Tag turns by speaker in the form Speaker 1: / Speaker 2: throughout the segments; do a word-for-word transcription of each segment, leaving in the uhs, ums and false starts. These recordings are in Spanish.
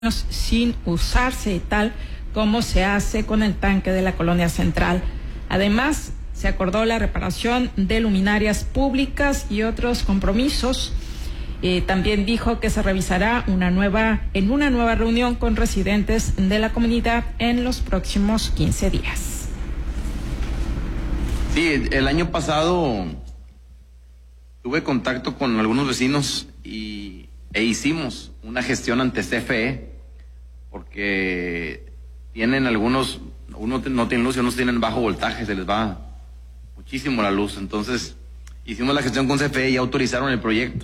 Speaker 1: sin usarse, tal como se hace con el tanque de la Colonia Central. Además, se acordó la reparación de luminarias públicas y otros compromisos. Eh, también dijo que se revisará una nueva, en una nueva reunión con residentes de la comunidad en los próximos quince días.
Speaker 2: Sí, el año pasado tuve contacto con algunos vecinos y, e hicimos una gestión ante C F E, porque tienen algunos, unos no tienen luz y unos tienen bajo voltaje, se les va muchísimo la luz. Entonces hicimos la gestión con C F E y autorizaron el proyecto.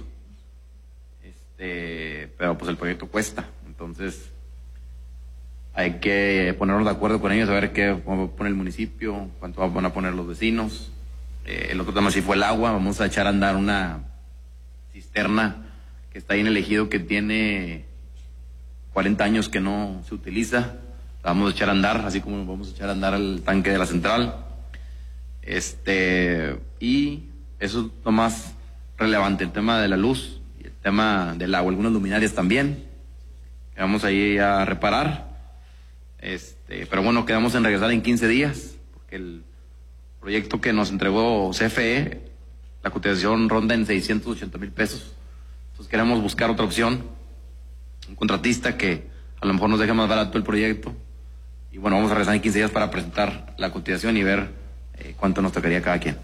Speaker 2: Este, pero pues el proyecto cuesta, entonces hay que ponernos de acuerdo con ellos, a ver qué va a poner el municipio, cuánto van a poner los vecinos. Eh, el otro tema sí fue el agua. Vamos a echar a andar una cisterna que está ahí en el ejido que tiene cuarenta años que no se utiliza. La vamos a echar a andar, así como vamos a echar a andar el tanque de la central. Este, y eso es lo más relevante, el tema de la luz y el tema del agua, algunas luminarias también, que vamos ahí a reparar. Este, pero bueno, quedamos en regresar en quince días, porque el proyecto que nos entregó C F E, la cotización ronda en seiscientos ochenta mil pesos. Entonces queremos buscar otra opción, un contratista que a lo mejor nos deje más barato el proyecto. Y bueno, vamos a regresar en quince días para presentar la cotización y ver eh, cuánto nos tocaría cada quien.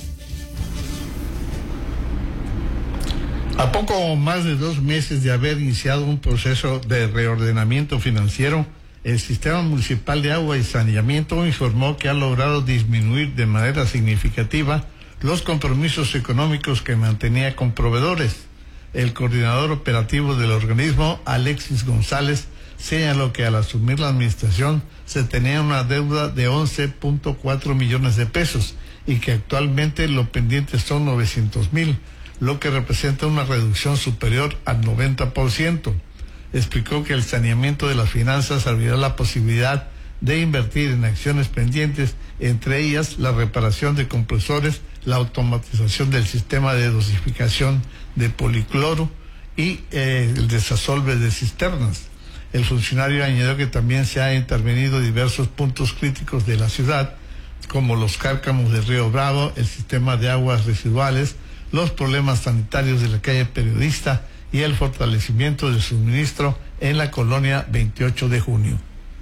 Speaker 3: A poco más de dos meses de haber iniciado un proceso de reordenamiento financiero, el Sistema Municipal de Agua y Saneamiento informó que ha logrado disminuir de manera significativa los compromisos económicos que mantenía con proveedores. El coordinador operativo del organismo, Alexis González, señaló que al asumir la administración se tenía una deuda de once punto cuatro millones de pesos y que actualmente lo pendiente son novecientos mil, lo que representa una reducción superior al noventa por ciento. Explicó que el saneamiento de las finanzas abrirá la posibilidad de invertir en acciones pendientes, entre ellas la reparación de compresores, la automatización del sistema de dosificación de policloro y eh, el desasolve de cisternas. El funcionario añadió que también se han intervenido diversos puntos críticos de la ciudad, como los cárcamos del Río Bravo, el sistema de aguas residuales, los problemas sanitarios de la calle Periodista y el fortalecimiento del suministro en la colonia veintiocho de junio.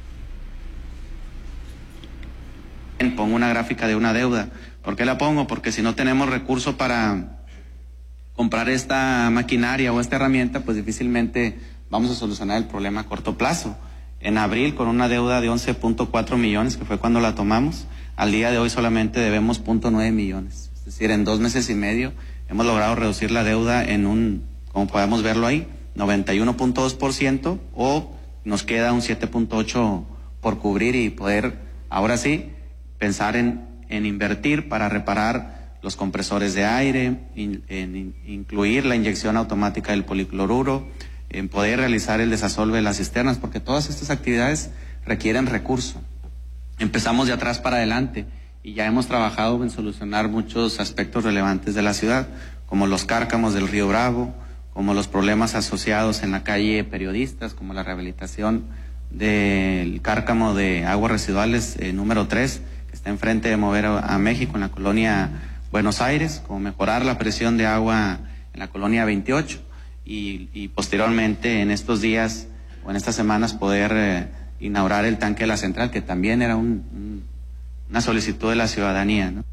Speaker 4: Pongo una gráfica de una deuda. ¿Por qué la pongo? Porque si no tenemos recursos para comprar esta maquinaria o esta herramienta, pues difícilmente vamos a solucionar el problema a corto plazo. En abril, con una deuda de once punto cuatro millones, que fue cuando la tomamos, al día de hoy solamente debemos punto nueve millones. Es decir, en dos meses y medio hemos logrado reducir la deuda en un, como podemos verlo ahí, noventa y uno punto dos por ciento, o nos queda un siete punto ocho por ciento por cubrir y poder, ahora sí, pensar en, en invertir para reparar los compresores de aire, in, en in, incluir la inyección automática del policloruro, en poder realizar el desasolve de las cisternas, porque todas estas actividades requieren recursos. Empezamos de atrás para adelante y ya hemos trabajado en solucionar muchos aspectos relevantes de la ciudad, como los cárcamos del Río Bravo, como los problemas asociados en la calle Periodistas, como la rehabilitación del cárcamo de aguas residuales eh, número tres, que está enfrente de Mover a México, en la colonia Buenos Aires, como mejorar la presión de agua en la colonia veintiocho, y, y posteriormente en estos días o en estas semanas poder eh, inaugurar el tanque de la central, que también era un, un, una solicitud de la ciudadanía, ¿no?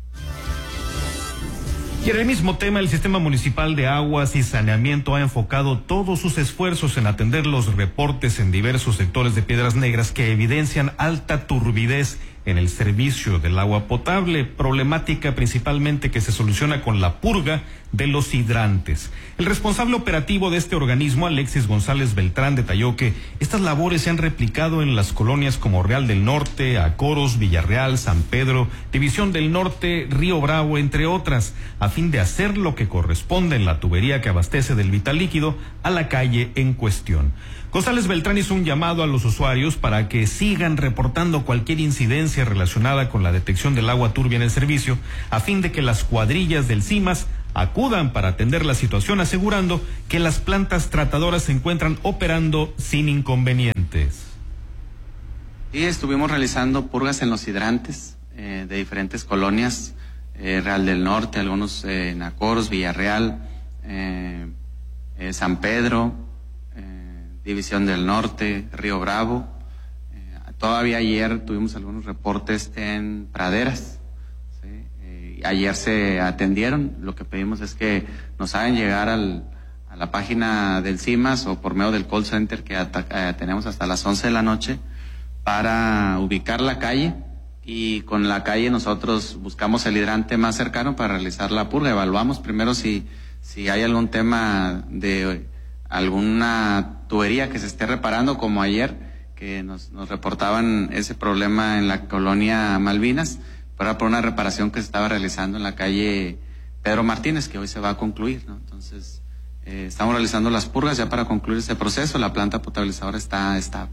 Speaker 5: Y en el mismo tema, el Sistema Municipal de Aguas y Saneamiento ha enfocado todos sus esfuerzos en atender los reportes en diversos sectores de Piedras Negras que evidencian alta turbidez en el servicio del agua potable, problemática principalmente que se soluciona con la purga de los hidrantes. El responsable operativo de este organismo, Alexis González Beltrán, detalló que estas labores se han replicado en las colonias como Real del Norte, Acoros, Villarreal, San Pedro, División del Norte, Río Bravo, entre otras, a fin de hacer lo que corresponde en la tubería que abastece del vital líquido a la calle en cuestión. González Beltrán hizo un llamado a los usuarios para que sigan reportando cualquier incidencia relacionada con la detección del agua turbia en el servicio, a fin de que las cuadrillas del CIMAS acudan para atender la situación, asegurando que las plantas tratadoras se encuentran operando sin inconvenientes.
Speaker 4: Sí, estuvimos realizando purgas en los hidrantes eh, de diferentes colonias, eh, Real del Norte, algunos eh, en Acoros, Villarreal, eh, eh, San Pedro, eh, División del Norte, Río Bravo. Eh, todavía ayer tuvimos algunos reportes en praderas. ¿Sí? Eh, ayer se atendieron. Lo que pedimos es que nos hagan llegar al, a la página del CIMAS o por medio del call center que ataca, eh, tenemos hasta las once de la noche para ubicar la calle, y con la calle nosotros buscamos el hidrante más cercano para realizar la purga. Evaluamos primero si, si hay algún tema de alguna tubería que se esté reparando, como ayer que nos, nos reportaban ese problema en la colonia Malvinas, para por una reparación que se estaba realizando en la calle Pedro Martínez, que hoy se va a concluir, ¿no? Entonces eh, estamos realizando las purgas ya para concluir este proceso. La planta potabilizadora está estable.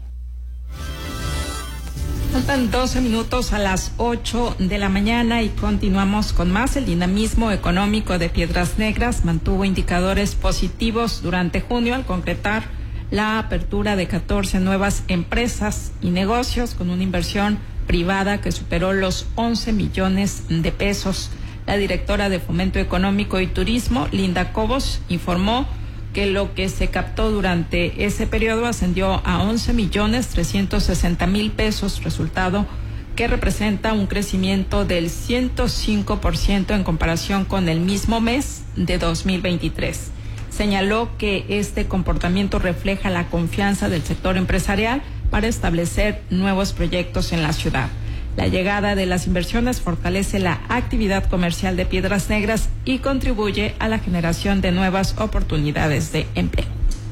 Speaker 1: Faltan doce minutos a las ocho de la mañana y continuamos con más. El dinamismo económico de Piedras Negras mantuvo indicadores positivos durante junio al concretar la apertura de catorce nuevas empresas y negocios con una inversión privada que superó los once millones de pesos. La directora de Fomento Económico y Turismo, Linda Cobos, informó que lo que se captó durante ese periodo ascendió a once millones trescientos sesenta mil pesos, resultado que representa un crecimiento del ciento cinco por ciento en comparación con el mismo mes de dos mil veintitrés. Señaló que este comportamiento refleja la confianza del sector empresarial para establecer nuevos proyectos en la ciudad. La llegada de las inversiones fortalece la actividad comercial de Piedras Negras y contribuye a la generación de nuevas oportunidades de empleo.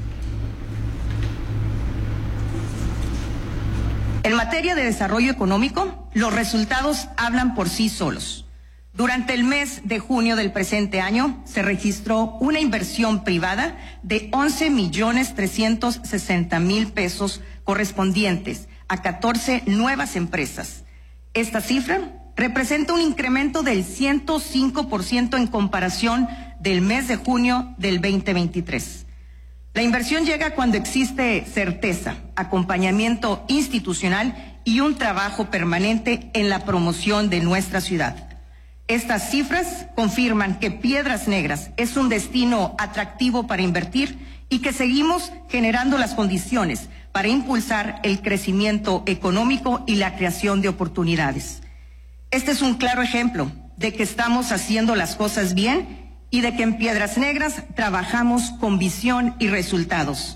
Speaker 6: En materia de desarrollo económico, los resultados hablan por sí solos. Durante el mes de junio del presente año se registró una inversión privada de once millones trescientos sesenta mil pesos correspondientes a catorce nuevas empresas. Esta cifra representa un incremento del ciento cinco por ciento en comparación del mes de junio del veinte veintitrés. La inversión llega cuando existe certeza, acompañamiento institucional y un trabajo permanente en la promoción de nuestra ciudad. Estas cifras confirman que Piedras Negras es un destino atractivo para invertir y que seguimos generando las condiciones para impulsar el crecimiento económico y la creación de oportunidades. Este es un claro ejemplo de que estamos haciendo las cosas bien y de que en Piedras Negras trabajamos con visión y resultados.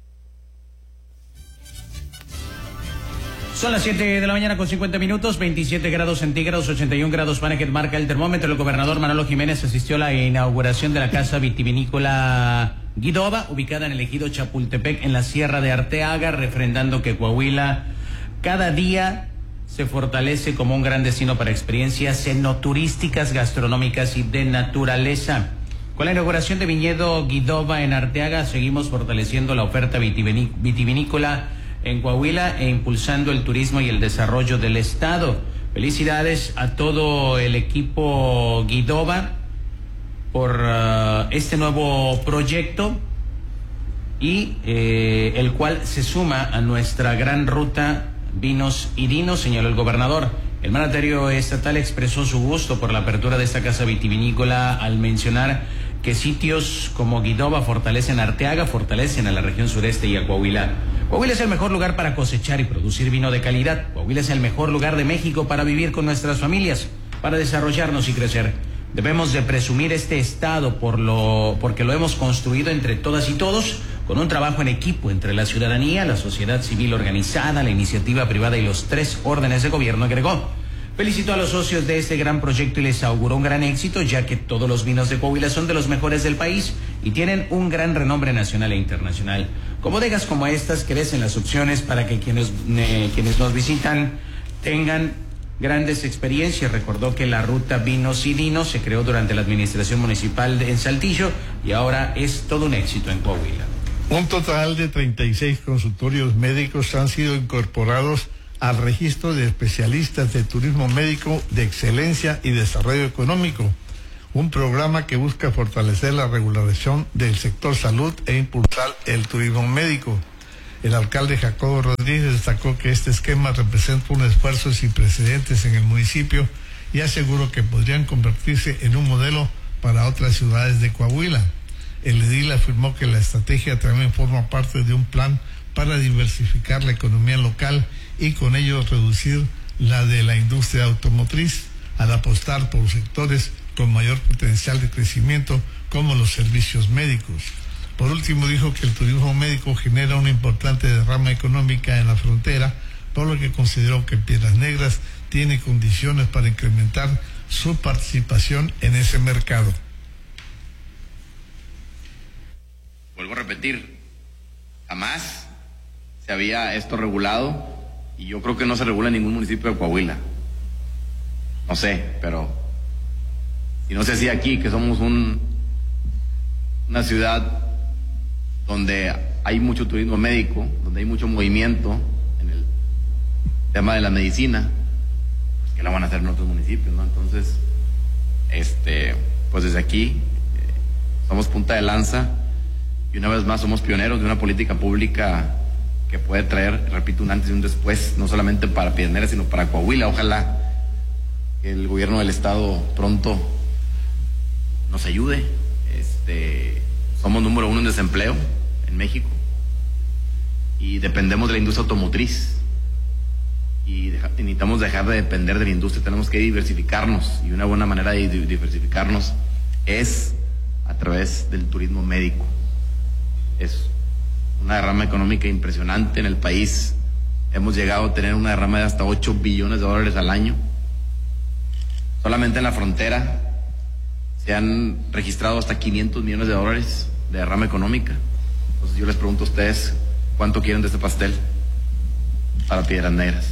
Speaker 7: Son las siete de la mañana con cincuenta minutos, veintisiete grados centígrados, ochenta y un grados Fahrenheit marca el termómetro. El gobernador Manolo Jiménez asistió a la inauguración de la casa vitivinícola Guidoba, ubicada en el ejido Chapultepec, en la Sierra de Arteaga, refrendando que Coahuila cada día se fortalece como un gran destino para experiencias enoturísticas, gastronómicas y de naturaleza. Con la inauguración de Viñedo Guidoba en Arteaga, seguimos fortaleciendo la oferta vitivinícola en Coahuila e impulsando el turismo y el desarrollo del estado. Felicidades a todo el equipo Guidoba por uh, este nuevo proyecto y eh, el cual se suma a nuestra gran ruta Vinos y Dinos, señaló el gobernador. El mandatario estatal expresó su gusto por la apertura de esta casa vitivinícola al mencionar que sitios como Guidoba fortalecen Arteaga, fortalecen a la región sureste y a Coahuila. Coahuila es el mejor lugar para cosechar y producir vino de calidad. Coahuila es el mejor lugar de México para vivir con nuestras familias, para desarrollarnos y crecer. Debemos de presumir este estado por lo, porque lo hemos construido entre todas y todos, con un trabajo en equipo entre la ciudadanía, la sociedad civil organizada, la iniciativa privada y los tres órdenes de gobierno, agregó. Felicitó a los socios de este gran proyecto y les auguró un gran éxito, ya que todos los vinos de Coahuila son de los mejores del país y tienen un gran renombre nacional e internacional. Con bodegas como estas crecen las opciones para que quienes, eh, quienes nos visitan tengan grandes experiencias. Recordó que la ruta Vinos y Dinos se creó durante la administración municipal de, en Saltillo y ahora es todo un éxito en Coahuila.
Speaker 3: Un total de treinta y seis consultorios médicos han sido incorporados al registro de especialistas de turismo médico de excelencia y desarrollo económico, un programa que busca fortalecer la regulación del sector salud e impulsar el turismo médico. El alcalde Jacobo Rodríguez destacó que este esquema representa un esfuerzo sin precedentes en el municipio y aseguró que podrían convertirse en un modelo para otras ciudades de Coahuila. El edil afirmó que la estrategia también forma parte de un plan para diversificar la economía local y con ello reducir la de la industria automotriz, al apostar por sectores con mayor potencial de crecimiento como los servicios médicos. Por último, dijo que el turismo médico genera una importante derrama económica en la frontera, por lo que consideró que Piedras Negras tiene condiciones para incrementar su participación en ese mercado.
Speaker 2: Vuelvo a repetir, jamás se había esto regulado y yo creo que no se regula en ningún municipio de Coahuila. No sé, pero si no se hacía aquí, que somos un, una ciudad donde hay mucho turismo médico, donde hay mucho movimiento en el tema de la medicina, pues que la van a hacer en otros municipios, ¿no? Entonces, este, pues desde aquí eh, somos punta de lanza y una vez más somos pioneros de una política pública que puede traer, repito, un antes y un después, no solamente para Piedras Negras, sino para Coahuila. Ojalá que el gobierno del estado pronto nos ayude. Este, somos número uno en desempleo en México y dependemos de la industria automotriz y deja, necesitamos dejar de depender de la industria. Tenemos que diversificarnos y una buena manera de diversificarnos es a través del turismo médico. Es una derrama económica impresionante en el país. Hemos llegado a tener una derrama de hasta ocho billones de dólares al año. Solamente en la frontera se han registrado hasta quinientos millones de dólares de derrama económica. Entonces yo les pregunto a ustedes, ¿cuánto quieren de este pastel para Piedras Negras?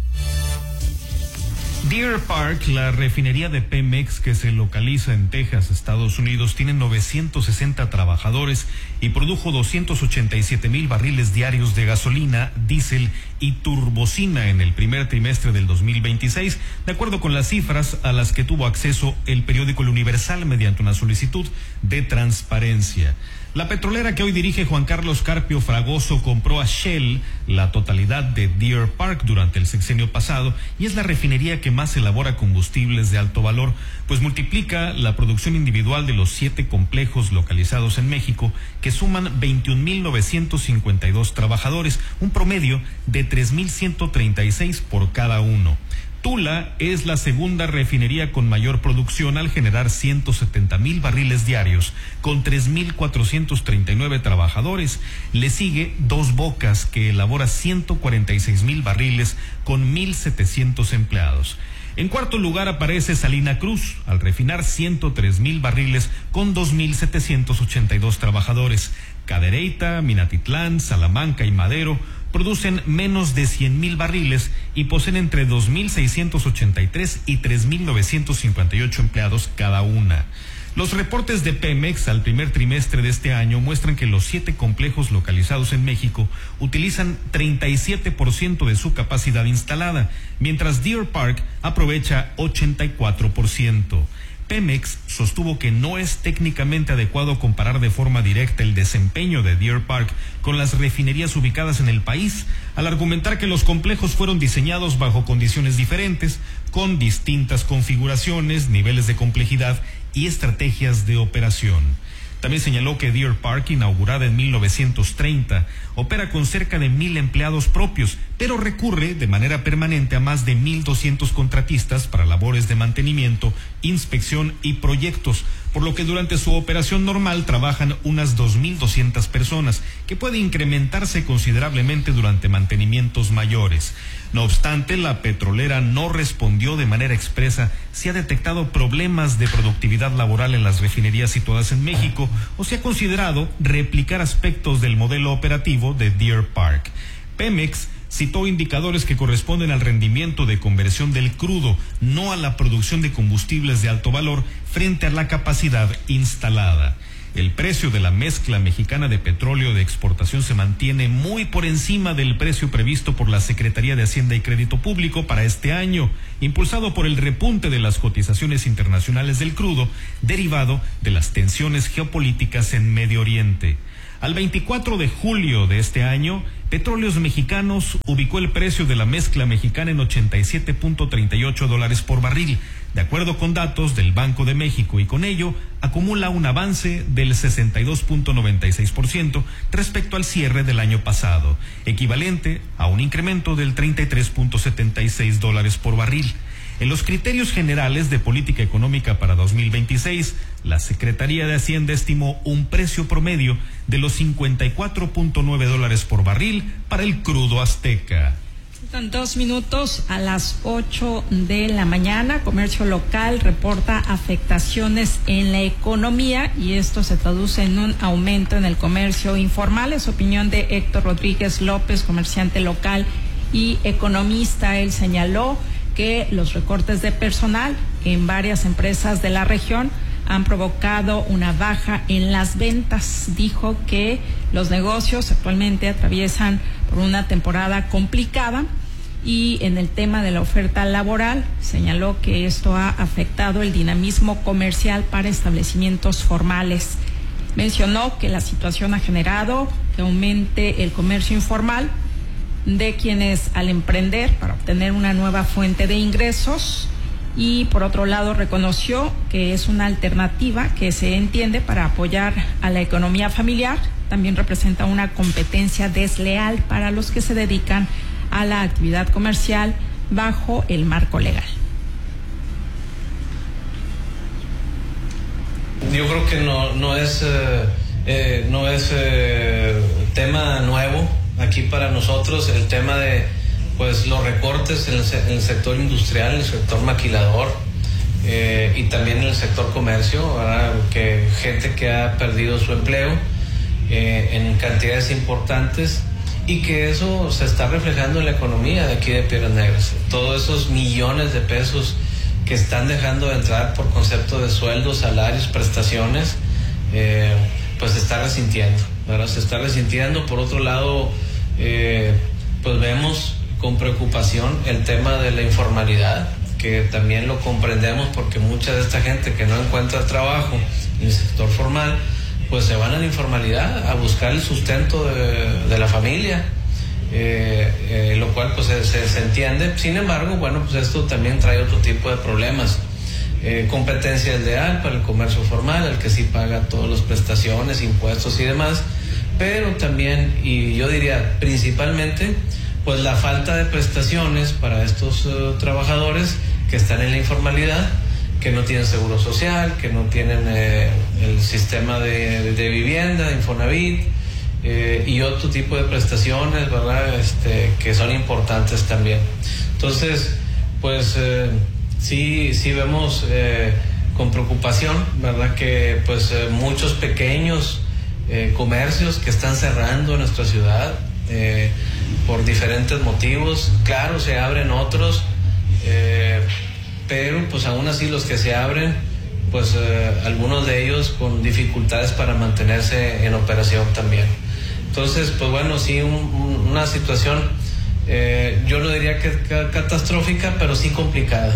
Speaker 5: Deer Park, la refinería de Pemex que se localiza en Texas, Estados Unidos, tiene novecientos sesenta trabajadores y produjo doscientos ochenta y siete mil barriles diarios de gasolina, diésel y turbocina en el primer trimestre del dos mil veintiséis, de acuerdo con las cifras a las que tuvo acceso el periódico El Universal mediante una solicitud de transparencia. La petrolera que hoy dirige Juan Carlos Carpio Fragoso compró a Shell la totalidad de Deer Park durante el sexenio pasado y es la refinería que más elabora combustibles de alto valor, pues multiplica la producción individual de los siete complejos localizados en México, que suman veintiún mil novecientos cincuenta y dos trabajadores, un promedio de tres mil ciento treinta y seis por cada uno. Tula es la segunda refinería con mayor producción al generar ciento setenta mil barriles diarios, con tres mil cuatrocientos treinta y nueve trabajadores. Le sigue Dos Bocas, que elabora ciento cuarenta y seis mil barriles con mil setecientos empleados. En cuarto lugar aparece Salina Cruz, al refinar ciento tres mil barriles con dos mil setecientos ochenta y dos trabajadores. Cadereyta, Minatitlán, Salamanca y Madero producen menos de cien mil barriles y poseen entre dos mil seiscientos ochenta y tres y tres mil novecientos cincuenta y ocho empleados cada una. Los reportes de Pemex al primer trimestre de este año muestran que los siete complejos localizados en México utilizan treinta y siete por ciento de su capacidad instalada, mientras Deer Park aprovecha ochenta y cuatro por ciento. Pemex sostuvo que no es técnicamente adecuado comparar de forma directa el desempeño de Deer Park con las refinerías ubicadas en el país, al argumentar que los complejos fueron diseñados bajo condiciones diferentes, con distintas configuraciones, niveles de complejidad y estrategias de operación. También señaló que Deer Park, inaugurada en mil novecientos treinta, opera con cerca de mil empleados propios, pero recurre de manera permanente a más de mil doscientos contratistas para labores de mantenimiento, inspección y proyectos, por lo que durante su operación normal trabajan unas dos mil doscientas personas, que puede incrementarse considerablemente durante mantenimientos mayores. No obstante, la petrolera no respondió de manera expresa si ha detectado problemas de productividad laboral en las refinerías situadas en México o si ha considerado replicar aspectos del modelo operativo de Deer Park. Pemex citó indicadores que corresponden al rendimiento de conversión del crudo, no a la producción de combustibles de alto valor frente a la capacidad instalada. el precio de la mezcla mexicana de petróleo de exportación se mantiene muy por encima del precio previsto por la Secretaría de Hacienda y Crédito Público para este año, impulsado por el repunte de las cotizaciones internacionales del crudo, derivado de las tensiones geopolíticas en Medio Oriente. Al veinticuatro de julio de este año, Petróleos Mexicanos ubicó el precio de la mezcla mexicana en ochenta y siete punto treinta y ocho dólares por barril, de acuerdo con datos del Banco de México, y con ello acumula un avance del sesenta y dos punto noventa y seis por ciento respecto al cierre del año pasado, equivalente a un incremento del treinta y tres punto setenta y seis dólares por barril. En los criterios generales de política económica para dos mil veintiséis, la Secretaría de Hacienda estimó un precio promedio de los cincuenta y cuatro punto nueve dólares por barril para el crudo azteca.
Speaker 1: Faltan dos minutos a las ocho de la mañana. Comercio local reporta afectaciones en la economía y esto se traduce en un aumento en el comercio informal. Es opinión de Héctor Rodríguez López, comerciante local y economista. Él señaló que los recortes de personal en varias empresas de la región han provocado una baja en las ventas. Dijo que los negocios actualmente atraviesan por una temporada complicada y en el tema de la oferta laboral señaló que esto ha afectado el dinamismo comercial para establecimientos formales. Mencionó que la situación ha generado que aumente el comercio informal de quienes al emprender para obtener una nueva fuente de ingresos, y por otro lado reconoció que es una alternativa que se entiende para apoyar a la economía familiar. También representa una competencia desleal para los que se dedican a la actividad comercial bajo el marco legal.
Speaker 8: Yo creo que no, no es, eh, eh, no es eh, tema nuevo aquí para nosotros, el tema de pues los recortes en el, en el sector industrial, en el sector maquilador eh, y también en el sector comercio, ¿verdad? Que gente que ha perdido su empleo eh, en cantidades importantes y que eso se está reflejando en la economía de aquí de Piedras Negras. Todos esos millones de pesos que están dejando de entrar por concepto de sueldos, salarios, prestaciones, eh, pues se está resintiendo, ¿verdad? Se está resintiendo. Por otro lado, eh, pues vemos con preocupación el tema de la informalidad, que también lo comprendemos porque mucha de esta gente que no encuentra trabajo en el sector formal, pues se van a la informalidad a buscar el sustento de, de la familia, eh, eh, lo cual pues se, se, se entiende. Sin embargo, bueno, pues esto también trae otro tipo de problemas. Eh, competencia desleal para el comercio formal, el que sí paga todas las prestaciones, impuestos y demás, pero también, y yo diría principalmente, pues la falta de prestaciones para estos uh, trabajadores que están en la informalidad, que no tienen seguro social, que no tienen eh, el sistema de, de vivienda, de Infonavit, eh, y otro tipo de prestaciones, ¿verdad? Este, que son importantes también. Entonces, pues eh, sí, sí vemos eh, con preocupación, ¿verdad? Que pues eh, muchos pequeños eh, comercios que están cerrando en nuestra ciudad, eh, por diferentes motivos. Claro, se abren otros, eh, pero pues aún así los que se abren, pues eh, algunos de ellos con dificultades para mantenerse en operación también. Entonces, pues bueno, sí, un, un, una situación, eh, yo no diría que, que catastrófica, pero sí complicada.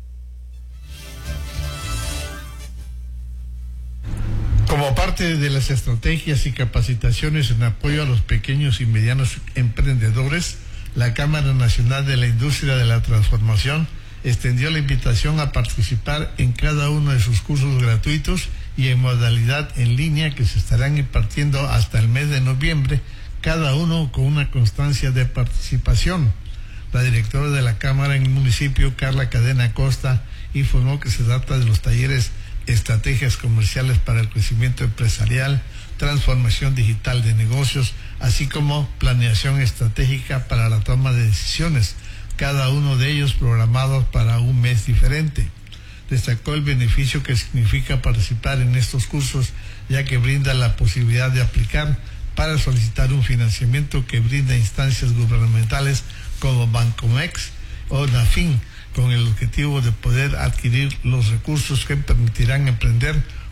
Speaker 3: Como parte de las estrategias y capacitaciones en apoyo a los pequeños y medianos emprendedores, la Cámara Nacional de la Industria de la Transformación extendió la invitación a participar en cada uno de sus cursos gratuitos y en modalidad en línea que se estarán impartiendo hasta el mes de noviembre, cada uno con una constancia de participación. La directora de la Cámara en el municipio, Carla Cadena Costa, informó que se trata de los talleres Estrategias Comerciales para el Crecimiento Empresarial, Transformación Digital de Negocios, así como Planeación Estratégica para la Toma de Decisiones, cada uno de ellos programados para un mes diferente. Destacó el beneficio que significa participar en estos cursos, ya que brinda la posibilidad de aplicar para solicitar un financiamiento que brinda instancias gubernamentales como Bancomex o Nafin, con el objetivo de poder adquirir los recursos que permitirán emprender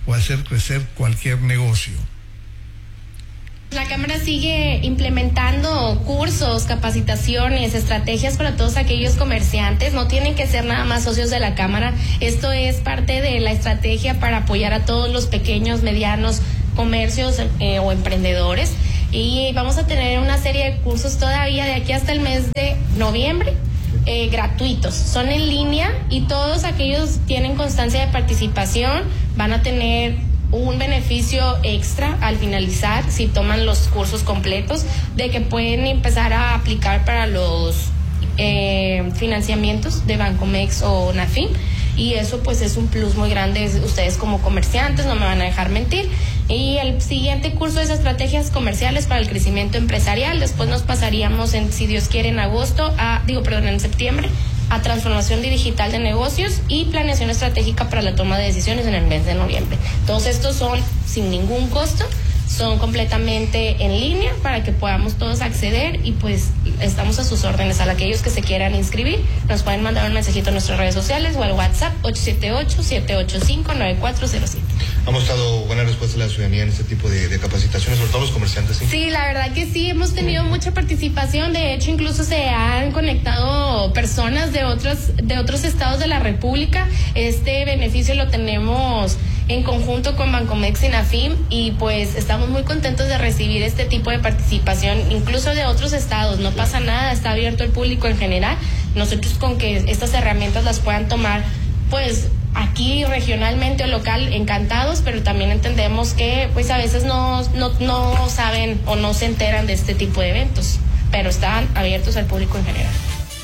Speaker 3: o hacer crecer cualquier negocio.
Speaker 9: La Cámara sigue implementando cursos, capacitaciones, estrategias para todos aquellos comerciantes. No tienen que ser nada más socios de la Cámara. Esto es parte de la estrategia para apoyar a todos los pequeños, medianos comercios eh, o emprendedores. Y vamos a tener una serie de cursos todavía de aquí hasta el mes de noviembre. Eh, gratuitos, son en línea y todos aquellos tienen constancia de participación van a tener un beneficio extra al finalizar si toman los cursos completos, de que pueden empezar a aplicar para los eh, financiamientos de Bancomex o Nafim, y eso pues es un plus muy grande. Ustedes como comerciantes no me van a dejar mentir. Y el siguiente curso es estrategias comerciales para el crecimiento empresarial. Después nos pasaríamos, en, si Dios quiere, en agosto, a, digo, perdón, en septiembre, a transformación digital de negocios y planeación estratégica para la toma de decisiones en el mes de noviembre. Todos estos son sin ningún costo, son completamente en línea para que podamos todos acceder, y pues estamos a sus órdenes. A aquellos que se quieran inscribir nos pueden mandar un mensajito a nuestras redes sociales o al WhatsApp ocho siete ocho, siete ocho cinco, nueve cuatro cero siete.
Speaker 10: Ha mostrado buena respuesta de la ciudadanía en este tipo de, de capacitaciones, sobre todo los comerciantes. ¿sí?
Speaker 9: Sí, la verdad que sí, hemos tenido mucha participación. De hecho, incluso se han conectado personas de otros, de otros estados de la República. Este beneficio lo tenemos en conjunto con Bancomex y Nafim, y pues estamos muy contentos de recibir este tipo de participación, incluso de otros estados. No pasa nada, está abierto al público en general. Nosotros con que estas herramientas las puedan tomar, pues aquí regionalmente o local, encantados, pero también entendemos que pues a veces no, no, no saben o no se enteran de este tipo de eventos, pero están abiertos al público en general.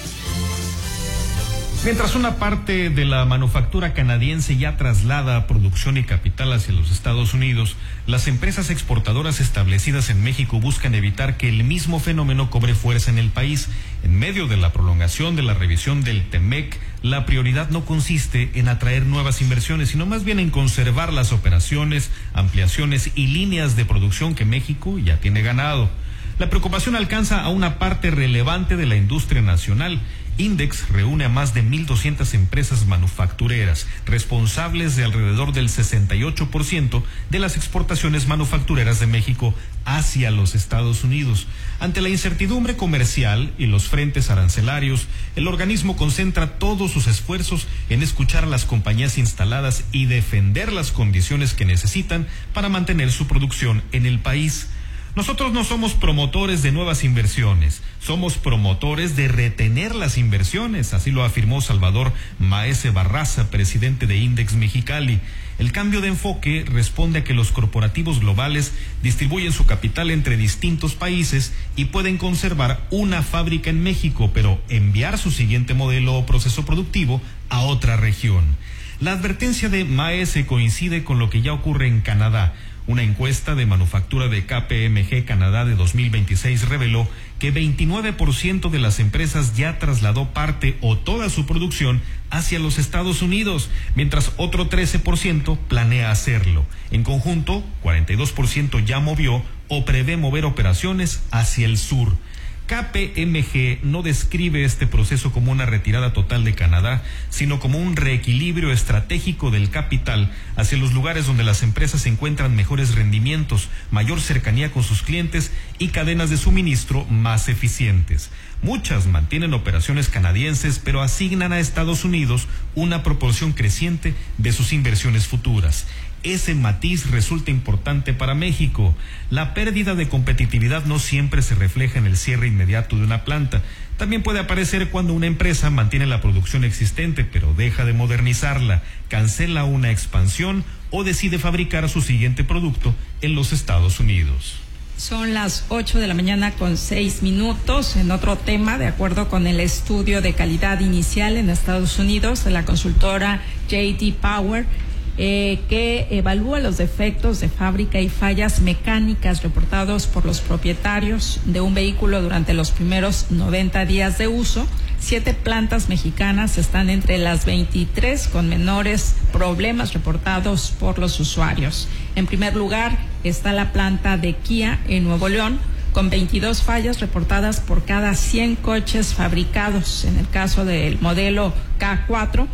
Speaker 5: Mientras una parte de la manufactura canadiense ya traslada producción y capital hacia los Estados Unidos, las empresas exportadoras establecidas en México buscan evitar que el mismo fenómeno cobre fuerza en el país. En medio de la prolongación de la revisión del T M E C, la prioridad no consiste en atraer nuevas inversiones, sino más bien en conservar las operaciones, ampliaciones y líneas de producción que México ya tiene ganado. La preocupación alcanza a una parte relevante de la industria nacional. Index reúne a más de mil doscientas empresas manufactureras, responsables de alrededor del sesenta y ocho por ciento de las exportaciones manufactureras de México hacia los Estados Unidos. Ante la incertidumbre comercial y los frentes arancelarios, el organismo concentra todos sus esfuerzos en escuchar a las compañías instaladas y defender las condiciones que necesitan para mantener su producción en el país. Nosotros no somos promotores de nuevas inversiones, somos promotores de retener las inversiones, así lo afirmó Salvador Maese Barraza, presidente de Index Mexicali. El cambio de enfoque responde a que los corporativos globales distribuyen su capital entre distintos países y pueden conservar una fábrica en México, pero enviar su siguiente modelo o proceso productivo a otra región. La advertencia de Maese coincide con lo que ya ocurre en Canadá. Una encuesta de manufactura de K P M G Canadá de dos mil veintiséis reveló que veintinueve por ciento de las empresas ya trasladó parte o toda su producción hacia los Estados Unidos, mientras otro trece por ciento planea hacerlo. En conjunto, cuarenta y dos por ciento ya movió o prevé mover operaciones hacia el sur. K P M G no describe este proceso como una retirada total de Canadá, sino como un reequilibrio estratégico del capital hacia los lugares donde las empresas encuentran mejores rendimientos, mayor cercanía con sus clientes y cadenas de suministro más eficientes. Muchas mantienen operaciones canadienses, pero asignan a Estados Unidos una proporción creciente de sus inversiones futuras. Ese matiz resulta importante para México. La pérdida de competitividad no siempre se refleja en el cierre inmediato de una planta. También puede aparecer cuando una empresa mantiene la producción existente, pero deja de modernizarla, cancela una expansión o decide fabricar su siguiente producto en los Estados Unidos.
Speaker 1: Son las ocho de la mañana con seis minutos. En otro tema, de acuerdo con el estudio de calidad inicial en Estados Unidos de la consultora J D Power, Eh, que evalúa los defectos de fábrica y fallas mecánicas reportados por los propietarios de un vehículo durante los primeros noventa días de uso. Siete plantas mexicanas están entre las veintitrés con menores problemas reportados por los usuarios. En primer lugar está la planta de Kia en Nuevo León, con veintidós fallas reportadas por cada cien coches fabricados. En el caso del modelo K cuatro,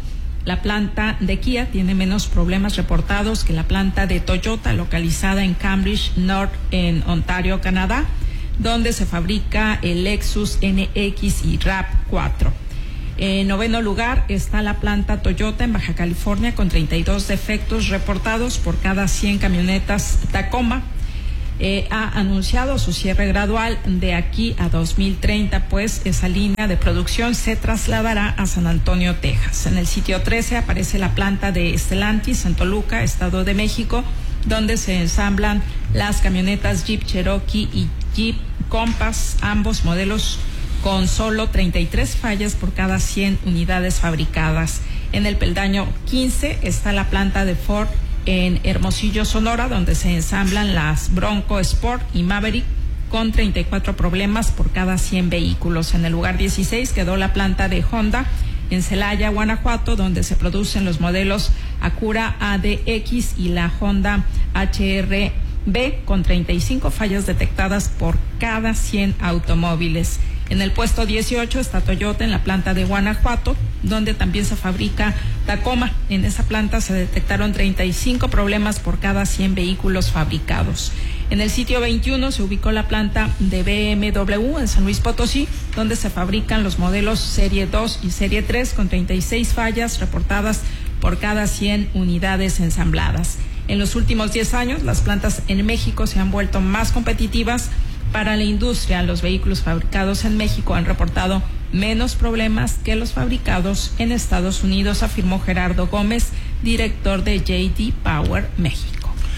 Speaker 1: La planta de Kia tiene menos problemas reportados que la planta de Toyota localizada en Cambridge North en Ontario, Canadá, donde se fabrica el Lexus N X y RAV cuatro. En noveno lugar está la planta Toyota en Baja California con treinta y dos defectos reportados por cada cien camionetas Tacoma. Eh, ha anunciado su cierre gradual de aquí a dos mil treinta, pues esa línea de producción se trasladará a San Antonio, Texas. En el sitio trece aparece la planta de Stellantis en Toluca, Estado de México, donde se ensamblan las camionetas Jeep Cherokee y Jeep Compass, ambos modelos con solo treinta y tres fallas por cada cien unidades fabricadas. En el peldaño quince está la planta de Ford en Hermosillo, Sonora, donde se ensamblan las Bronco Sport y Maverick con treinta y cuatro problemas por cada cien vehículos. En el lugar dieciséis quedó la planta de Honda en Celaya, Guanajuato, donde se producen los modelos Acura A D X y la Honda H R B con treinta y cinco fallas detectadas por cada cien automóviles. En el puesto dieciocho está Toyota en la planta de Guanajuato, donde también se fabrica Tacoma. En esa planta se detectaron treinta y cinco problemas por cada cien vehículos fabricados. En el sitio veintiuno se ubicó la planta de B M W en San Luis Potosí, donde se fabrican los modelos Serie dos y Serie tres con treinta y seis fallas reportadas por cada cien unidades ensambladas. En los últimos diez años, las plantas en México se han vuelto más competitivas para la industria. Los vehículos fabricados en México han reportado menos problemas que los fabricados en Estados Unidos, afirmó Gerardo Gómez, director de J D Power México.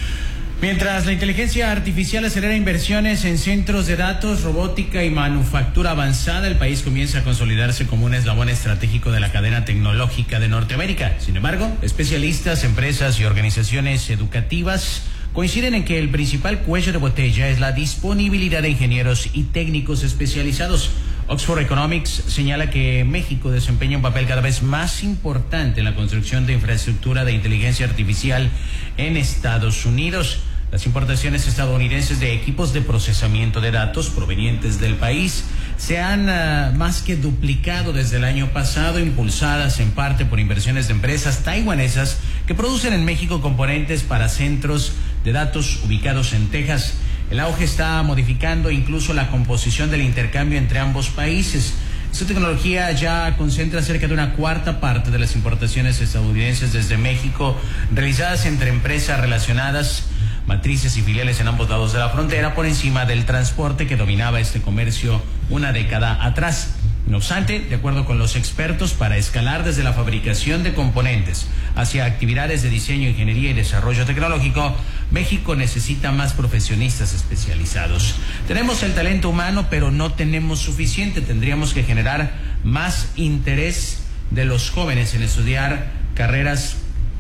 Speaker 7: Mientras la inteligencia artificial acelera inversiones en centros de datos, robótica y manufactura avanzada, el país comienza a consolidarse como un eslabón estratégico de la cadena tecnológica de Norteamérica. Sin embargo, especialistas, empresas y organizaciones educativas coinciden en que el principal cuello de botella es la disponibilidad de ingenieros y técnicos especializados. Oxford Economics señala que México desempeña un papel cada vez más importante en la construcción de infraestructura de inteligencia artificial en Estados Unidos. Las importaciones estadounidenses de equipos de procesamiento de datos provenientes del país se han uh, más que duplicado desde el año pasado, impulsadas en parte por inversiones de empresas taiwanesas que producen en México componentes para centros de datos ubicados en Texas. El auge está modificando incluso la composición del intercambio entre ambos países. Esta tecnología ya concentra cerca de una cuarta parte de las importaciones estadounidenses desde México, realizadas entre empresas relacionadas, matrices y filiales en ambos lados de la frontera, por encima del transporte que dominaba este comercio una década atrás. No obstante, de acuerdo con los expertos, para escalar desde la fabricación de componentes hacia actividades de diseño, ingeniería y desarrollo tecnológico, México necesita más profesionistas especializados. Tenemos el talento humano, pero no tenemos suficiente. Tendríamos que generar más interés de los jóvenes en estudiar carreras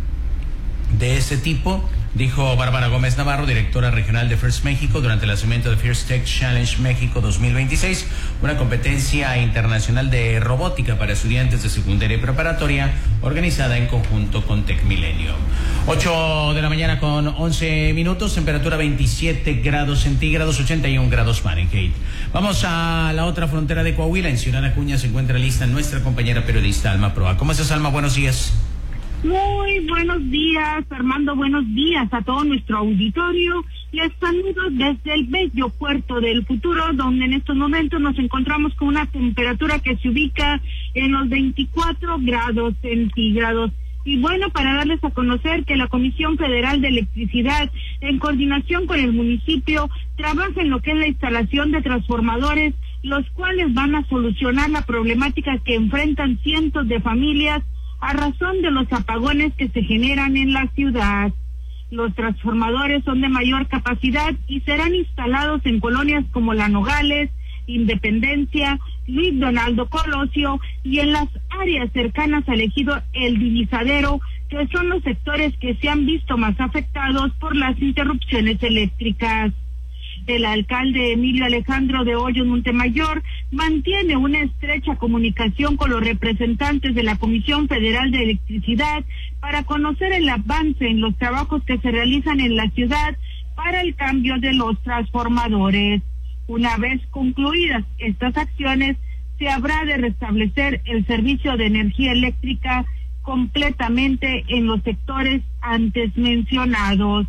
Speaker 7: de este tipo, dijo Bárbara Gómez Navarro, directora regional de First México, durante el lanzamiento de First Tech Challenge México dos mil veintiséis, una competencia internacional de robótica para estudiantes de secundaria y preparatoria, organizada en conjunto con Tecmilenio. ocho de la mañana con once minutos, temperatura veintisiete grados centígrados, ochenta y un grados Fahrenheit. Vamos a la otra frontera de Coahuila. En Ciudad Acuña se encuentra lista nuestra compañera periodista Alma Proa. ¿Cómo estás, Alma? Buenos días.
Speaker 11: Muy buenos días, Armando, buenos días a todo nuestro auditorio. Les saludo desde el bello puerto del futuro, donde en estos momentos nos encontramos con una temperatura que se ubica en los veinticuatro grados centígrados. Y bueno, para darles a conocer que la Comisión Federal de Electricidad, en coordinación con el municipio, trabaja en lo que es la instalación de transformadores, los cuales van a solucionar la problemática que enfrentan cientos de familias a razón de los apagones que se generan en la ciudad. Los transformadores son de mayor capacidad y serán instalados en colonias como La Nogales, Independencia, Luis Donaldo Colosio y en las áreas cercanas al ejido El Divisadero, que son los sectores que se han visto más afectados por las interrupciones eléctricas. El alcalde Emilio Alejandro de Hoyos Montemayor mantiene una estrecha comunicación con los representantes de la Comisión Federal de Electricidad para conocer el avance en los trabajos que se realizan en la ciudad para el cambio de los transformadores. Una vez concluidas estas acciones, se habrá de restablecer el servicio de energía eléctrica completamente en los sectores antes mencionados.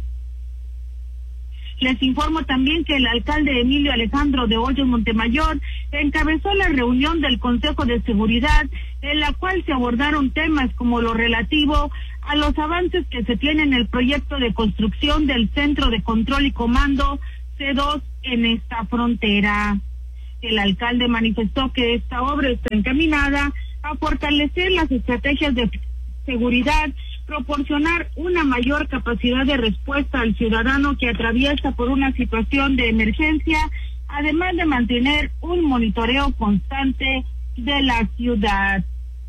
Speaker 11: Les informo también que el alcalde Emilio Alejandro de Hoyos Montemayor encabezó la reunión del Consejo de Seguridad, en la cual se abordaron temas como lo relativo a los avances que se tienen en el proyecto de construcción del Centro de Control y Comando C dos en esta frontera. El alcalde manifestó que esta obra está encaminada a fortalecer las estrategias de seguridad, proporcionar una mayor capacidad de respuesta al ciudadano que atraviesa por una situación de emergencia, además de mantener un monitoreo constante de la ciudad.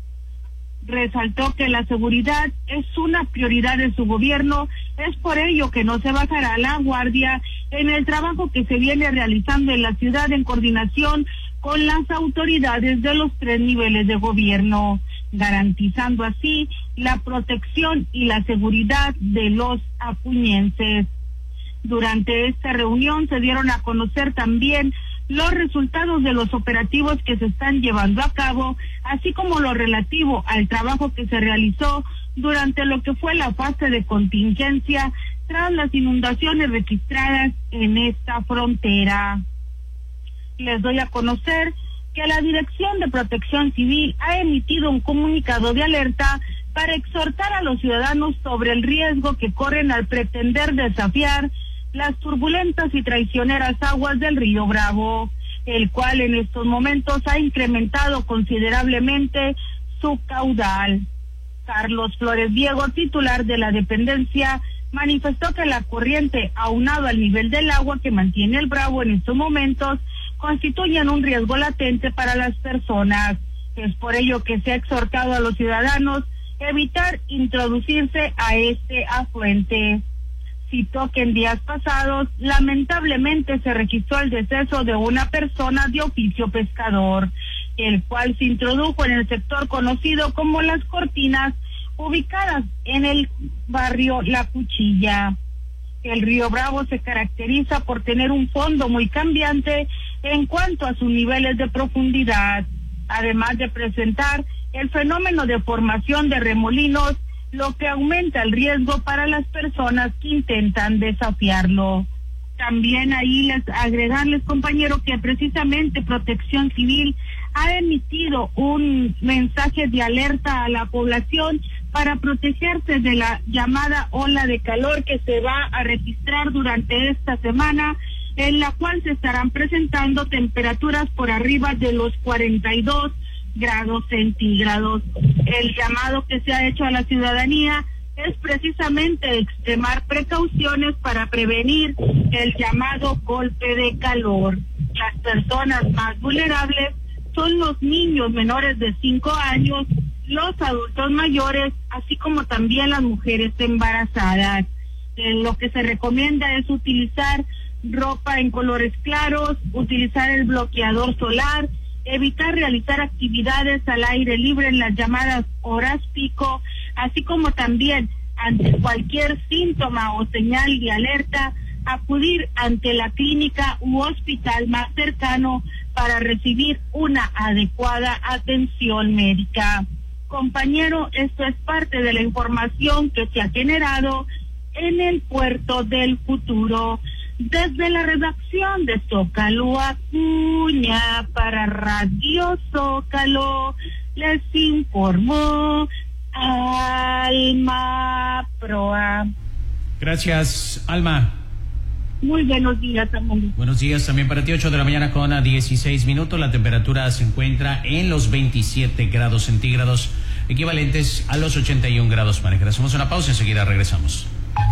Speaker 11: Resaltó que la seguridad es una prioridad de su gobierno, es por ello que no se bajará la guardia en el trabajo que se viene realizando en la ciudad en coordinación con las autoridades de los tres niveles de gobierno, garantizando así la protección y la seguridad de los apuñenses. Durante esta reunión se dieron a conocer también los resultados de los operativos que se están llevando a cabo, así como lo relativo al trabajo que se realizó durante lo que fue la fase de contingencia tras las inundaciones registradas en esta frontera. Les doy a conocer que la Dirección de Protección Civil ha emitido un comunicado de alerta para exhortar a los ciudadanos sobre el riesgo que corren al pretender desafiar las turbulentas y traicioneras aguas del río Bravo, el cual en estos momentos ha incrementado considerablemente su caudal. Carlos Flores Diego, titular de la dependencia, manifestó que la corriente, aunado al nivel del agua que mantiene el Bravo en estos momentos, constituyen un riesgo latente para las personas. Es por ello que se ha exhortado a los ciudadanos evitar introducirse a este afluente. Citó que en días pasados, lamentablemente, se registró el deceso de una persona de oficio pescador, el cual se introdujo en el sector conocido como Las Cortinas, ubicadas en el barrio La Cuchilla. El río Bravo se caracteriza por tener un fondo muy cambiante en cuanto a sus niveles de profundidad, además de presentar el fenómeno de formación de remolinos, lo que aumenta el riesgo para las personas que intentan desafiarlo. También ahí les agregarles, compañero, que precisamente Protección Civil ha emitido un mensaje de alerta a la población para protegerse de la llamada ola de calor que se va a registrar durante esta semana, en la cual se estarán presentando temperaturas por arriba de los cuarenta y dos grados centígrados. El llamado que se ha hecho a la ciudadanía es precisamente extremar precauciones para prevenir el llamado golpe de calor. Las personas más vulnerables son los niños menores de cinco años, los adultos mayores, así como también las mujeres embarazadas. Eh, lo que se recomienda es utilizar ropa en colores claros, utilizar el bloqueador solar, evitar realizar actividades al aire libre en las llamadas horas pico, así como también ante cualquier síntoma o señal de alerta, acudir ante la clínica u hospital más cercano para recibir una adecuada atención médica. Compañero, esto es parte de la información que se ha generado en el Puerto del Futuro. Desde la redacción de Zócalo Acuña para Radio Zócalo, les informó Alma Proa.
Speaker 7: Gracias, Alma.
Speaker 11: Muy buenos días, amor.
Speaker 7: Buenos días también para ti, ocho de la mañana con a dieciséis minutos. La temperatura se encuentra en los veintisiete grados centígrados, equivalentes a los ochenta y un grados Fahrenheit. Hacemos una pausa y enseguida regresamos.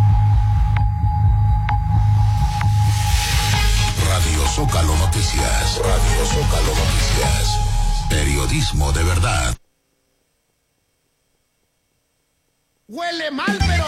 Speaker 12: Radio Zócalo Noticias. Radio Zócalo Noticias. Periodismo de verdad.
Speaker 13: Huele mal, pero